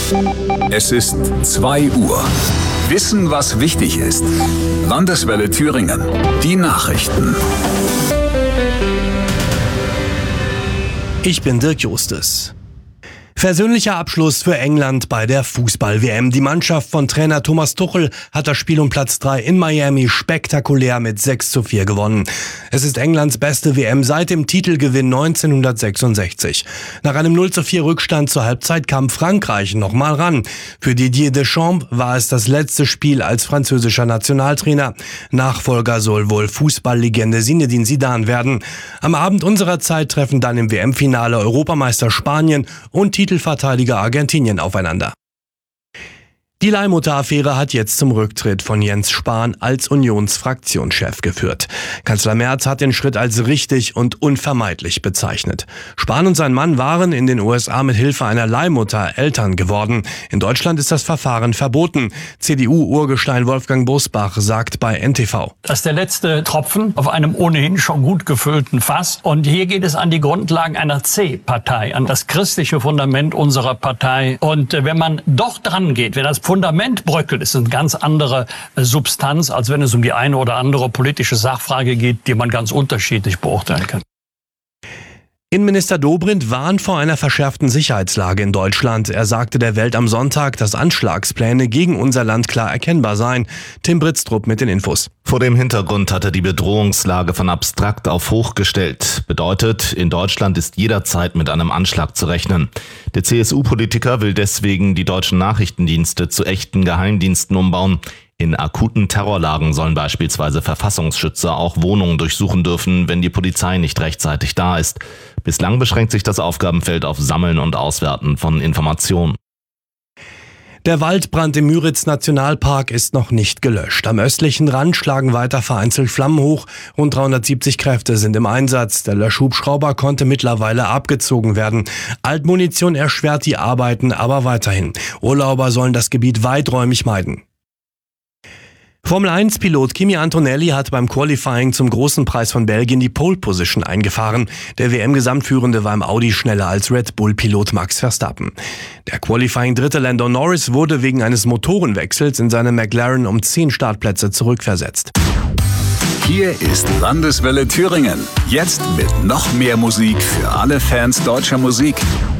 Es ist 2 Uhr. Wissen, was wichtig ist. Landeswelle Thüringen. Die Nachrichten. Ich bin Dirk Justus. Versöhnlicher Abschluss für England bei der Fußball-WM. Die Mannschaft von Trainer Thomas Tuchel hat das Spiel um Platz 3 in Miami spektakulär mit 6:4 gewonnen. Es ist Englands beste WM seit dem Titelgewinn 1966. Nach einem 0:4 Rückstand zur Halbzeit kam Frankreich nochmal ran. Für Didier Deschamps war es das letzte Spiel als französischer Nationaltrainer. Nachfolger soll wohl Fußballlegende Zinedine Zidane werden. Am Abend unserer Zeit treffen dann im WM-Finale Europameister Spanien und Titelverteidiger Argentinien aufeinander. Die Leihmutter-Affäre hat jetzt zum Rücktritt von Jens Spahn als Unionsfraktionschef geführt. Kanzler Merz hat den Schritt als richtig und unvermeidlich bezeichnet. Spahn und sein Mann waren in den USA mit Hilfe einer Leihmutter Eltern geworden. In Deutschland ist das Verfahren verboten. CDU-Urgestein Wolfgang Bosbach sagt bei NTV: Das ist der letzte Tropfen auf einem ohnehin schon gut gefüllten Fass. Und hier geht es an die Grundlagen einer C-Partei, an das christliche Fundament unserer Partei. Und wenn man doch dran geht, wenn das Fundament bröckelt, ist eine ganz andere Substanz, als wenn es um die eine oder andere politische Sachfrage geht, die man ganz unterschiedlich beurteilen kann. Innenminister Dobrindt warnt vor einer verschärften Sicherheitslage in Deutschland. Er sagte der Welt am Sonntag, dass Anschlagspläne gegen unser Land klar erkennbar seien. Tim Britztrup mit den Infos. Vor dem Hintergrund hat er die Bedrohungslage von abstrakt auf hoch gestellt. Bedeutet, in Deutschland ist jederzeit mit einem Anschlag zu rechnen. Der CSU-Politiker will deswegen die deutschen Nachrichtendienste zu echten Geheimdiensten umbauen. In akuten Terrorlagen sollen beispielsweise Verfassungsschützer auch Wohnungen durchsuchen dürfen, wenn die Polizei nicht rechtzeitig da ist. Bislang beschränkt sich das Aufgabenfeld auf Sammeln und Auswerten von Informationen. Der Waldbrand im Müritz-Nationalpark ist noch nicht gelöscht. Am östlichen Rand schlagen weiter vereinzelt Flammen hoch. Rund 370 Kräfte sind im Einsatz. Der Löschhubschrauber konnte mittlerweile abgezogen werden. Altmunition erschwert die Arbeiten aber weiterhin. Urlauber sollen das Gebiet weiträumig meiden. Formel-1-Pilot Kimi Antonelli hat beim Qualifying zum Großen Preis von Belgien die Pole-Position eingefahren. Der WM-Gesamtführende war im Audi schneller als Red Bull-Pilot Max Verstappen. Der Qualifying-Dritte Lando Norris wurde wegen eines Motorenwechsels in seinem McLaren um 10 Startplätze zurückversetzt. Hier ist Landeswelle Thüringen. Jetzt mit noch mehr Musik für alle Fans deutscher Musik.